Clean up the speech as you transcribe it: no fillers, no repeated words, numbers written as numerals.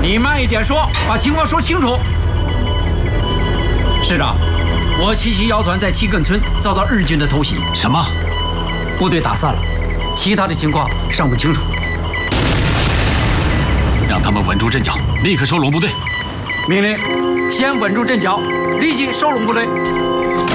你慢一点说，把情况说清楚。师长，我七七瑶团在七亘村遭到日军的偷袭。 什么？ 部队打散了，其他的情况尚不清楚。 让他们稳住阵脚，立刻收拢部队。 命令，先稳住阵脚，立即收拢部队。